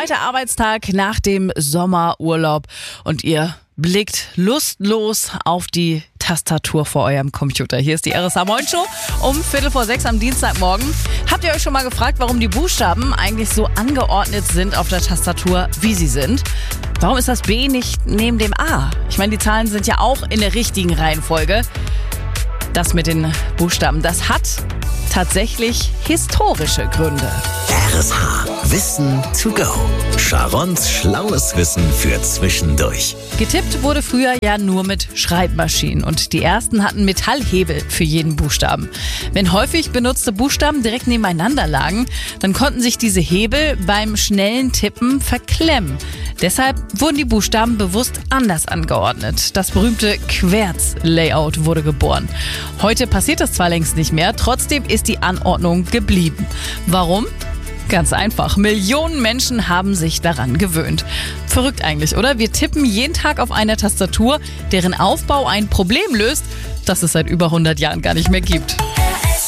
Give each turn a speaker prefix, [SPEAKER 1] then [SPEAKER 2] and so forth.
[SPEAKER 1] zweiter Arbeitstag nach dem Sommerurlaub und ihr blickt lustlos auf die Tastatur vor eurem Computer. Hier ist die RSA Moin Show um 5:45 am Dienstagmorgen. Habt ihr euch schon mal gefragt, warum die Buchstaben eigentlich so angeordnet sind auf der Tastatur, wie sie sind? Warum ist das B nicht neben dem A? Ich meine, die Zahlen sind ja auch in der richtigen Reihenfolge. Das mit den Buchstaben, das hat tatsächlich historische Gründe.
[SPEAKER 2] RSH Wissen to go. Sharons schlaues Wissen für zwischendurch.
[SPEAKER 1] Getippt wurde früher ja nur mit Schreibmaschinen und die ersten hatten Metallhebel für jeden Buchstaben. Wenn häufig benutzte Buchstaben direkt nebeneinander lagen, dann konnten sich diese Hebel beim schnellen Tippen verklemmen. Deshalb wurden die Buchstaben bewusst anders angeordnet. Das berühmte Querz-Layout wurde geboren. Heute passiert das zwar längst nicht mehr, trotzdem ist die Anordnung geblieben. Warum? Ganz einfach. Millionen Menschen haben sich daran gewöhnt. Verrückt eigentlich, oder? Wir tippen jeden Tag auf einer Tastatur, deren Aufbau ein Problem löst, das es seit über 100 Jahren gar nicht mehr gibt.